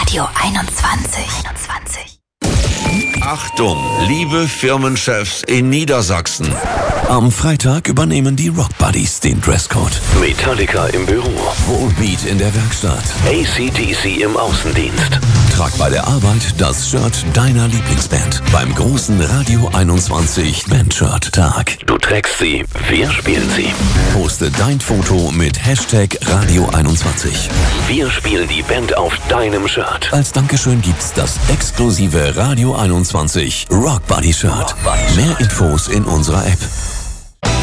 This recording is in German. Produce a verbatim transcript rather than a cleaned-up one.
Radio einundzwanzig. einundzwanzig. Achtung, liebe Firmenchefs in Niedersachsen. Am Freitag übernehmen die Rock Buddies den Dresscode. Metallica im Büro. Volbeat in der Werkstatt. A C D C im Außendienst. Trag bei der Arbeit das Shirt deiner Lieblingsband beim großen Radio einundzwanzig Bandshirt-Tag. Du trägst sie, wir spielen sie. Poste dein Foto mit Hashtag Radio einundzwanzig. Wir spielen die Band auf deinem Shirt. Als Dankeschön gibt's das exklusive Radio einundzwanzig Rock Buddy Shirt. Mehr Infos in unserer App.